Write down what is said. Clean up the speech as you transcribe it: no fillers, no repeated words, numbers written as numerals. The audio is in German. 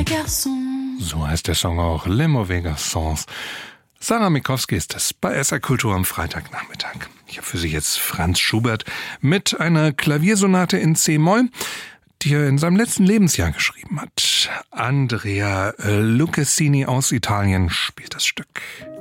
mauvais garçons. So heißt der Song auch, Les Mauvais Garçons. Sarah Mikowski ist das bei SR Kultur am Freitagnachmittag. Ich habe für Sie jetzt Franz Schubert mit einer Klaviersonate in C-Moll, die er in seinem letzten Lebensjahr geschrieben hat. Andrea Lucchesini aus Italien spielt das Stück.